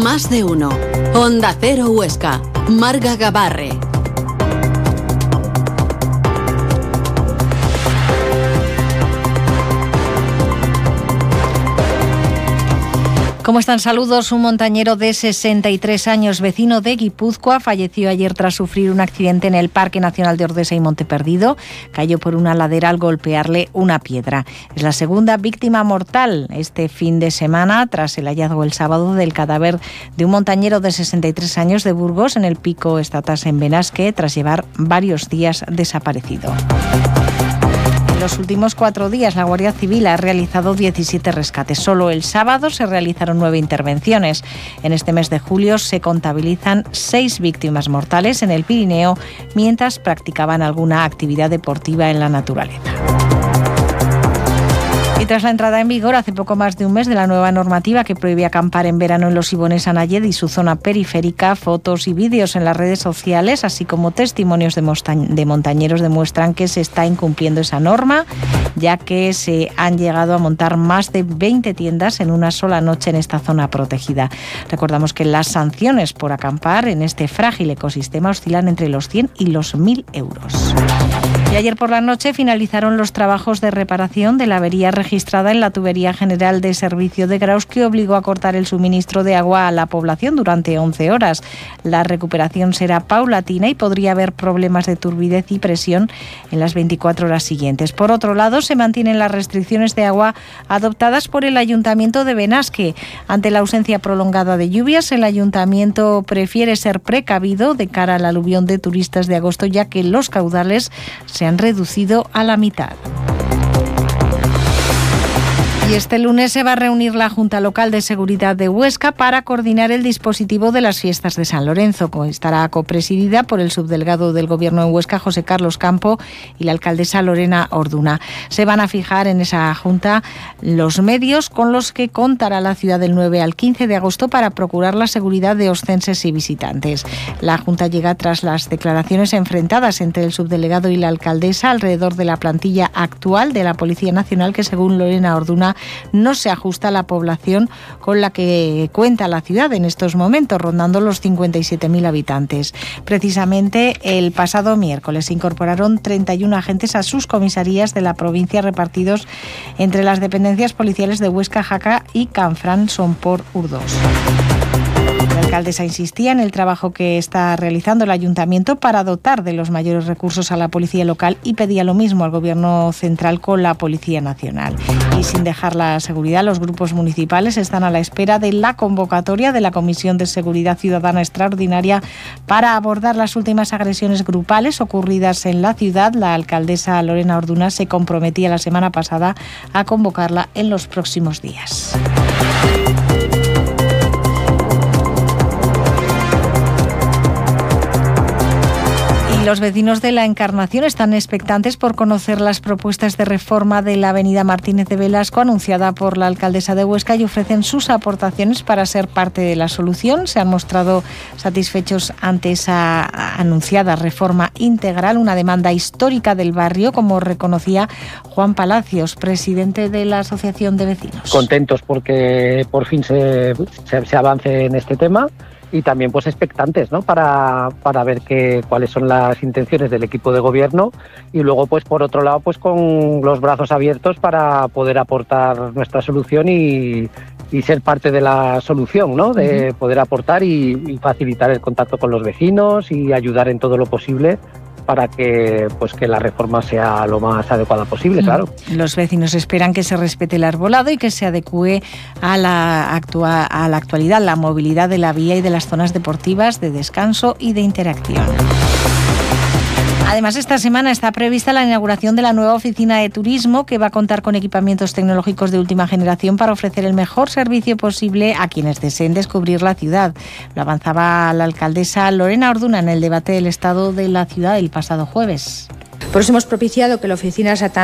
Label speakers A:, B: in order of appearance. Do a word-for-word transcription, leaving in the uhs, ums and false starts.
A: Más de uno. Onda Cero Huesca. Marga Gabarre.
B: ¿Cómo están? Saludos. Un montañero de sesenta y tres años, vecino de Guipúzcoa, falleció ayer tras sufrir un accidente en el Parque Nacional de Ordesa y Monte Perdido. Cayó por una ladera al golpearle una piedra. Es la segunda víctima mortal este fin de semana, tras el hallazgo el sábado del cadáver de un montañero de sesenta y tres años de Burgos en el Pico Estatas en Benasque, tras llevar varios días desaparecido. En los últimos cuatro días, la Guardia Civil ha realizado diecisiete rescates. Solo el sábado se realizaron nueve intervenciones. En este mes de julio se contabilizan seis víctimas mortales en el Pirineo mientras practicaban alguna actividad deportiva en la naturaleza. Y tras la entrada en vigor hace poco más de un mes de la nueva normativa que prohíbe acampar en verano en los Ibones Anayed y su zona periférica, fotos y vídeos en las redes sociales, así como testimonios de, monta- de montañeros demuestran que se está incumpliendo esa norma, ya que se han llegado a montar más de veinte tiendas en una sola noche en esta zona protegida. Recordamos que las sanciones por acampar en este frágil ecosistema oscilan entre los cien y los mil euros. Y ayer por la noche finalizaron los trabajos de reparación de la avería registrada en la tubería general de servicio de Graus, que obligó a cortar el suministro de agua a la población durante once horas. La recuperación será paulatina y podría haber problemas de turbidez y presión en las veinticuatro horas siguientes. Por otro lado, se mantienen las restricciones de agua adoptadas por el Ayuntamiento de Benasque. Ante la ausencia prolongada de lluvias, el Ayuntamiento prefiere ser precavido de cara al aluvión de turistas de agosto, ya que los caudales se han reducido a la mitad. Y este lunes se va a reunir la Junta Local de Seguridad de Huesca para coordinar el dispositivo de las fiestas de San Lorenzo. Estará copresidida por el subdelegado del Gobierno en Huesca, José Carlos Campo, y la alcaldesa Lorena Orduna. Se van a fijar en esa Junta los medios con los que contará la ciudad del nueve al quince de agosto para procurar la seguridad de oscenses y visitantes. La Junta llega tras las declaraciones enfrentadas entre el subdelegado y la alcaldesa alrededor de la plantilla actual de la Policía Nacional, que según Lorena Orduna no se ajusta a la población con la que cuenta la ciudad en estos momentos, rondando los cincuenta y siete mil habitantes. Precisamente el pasado miércoles se incorporaron treinta y uno agentes a sus comisarías de la provincia, repartidos entre las dependencias policiales de Huesca, Jaca y Canfrán, Somport, Urdós. La alcaldesa insistía en el trabajo que está realizando el ayuntamiento para dotar de los mayores recursos a la policía local y pedía lo mismo al gobierno central con la Policía Nacional. Y sin dejar la seguridad, los grupos municipales están a la espera de la convocatoria de la Comisión de Seguridad Ciudadana Extraordinaria para abordar las últimas agresiones grupales ocurridas en la ciudad. La alcaldesa Lorena Orduna se comprometía la semana pasada a convocarla en los próximos días. Los vecinos de La Encarnación están expectantes por conocer las propuestas de reforma de la avenida Martínez de Velasco anunciada por la alcaldesa de Huesca y ofrecen sus aportaciones para ser parte de la solución. Se han mostrado satisfechos ante esa anunciada reforma integral, una demanda histórica del barrio, como reconocía Juan Palacios, presidente de la Asociación de Vecinos.
C: Contentos porque por fin se, se, se avance en este tema. Y también pues expectantes, ¿no? Para, para ver qué, cuáles son las intenciones del equipo de gobierno y luego pues por otro lado pues con los brazos abiertos para poder aportar nuestra solución y, y ser parte de la solución, ¿no? De poder aportar y, y facilitar el contacto con los vecinos y ayudar en todo lo posible para que pues que la reforma sea lo más adecuada posible, claro.
B: Los vecinos esperan que se respete el arbolado y que se adecue a la, actua- a la actualidad, la movilidad de la vía y de las zonas deportivas, de descanso y de interacción. Además, esta semana está prevista la inauguración de la nueva oficina de turismo, que va a contar con equipamientos tecnológicos de última generación para ofrecer el mejor servicio posible a quienes deseen descubrir la ciudad. Lo avanzaba la alcaldesa Lorena Orduna en el debate del estado de la ciudad el pasado jueves.
D: Por eso hemos propiciado que la oficina sea tan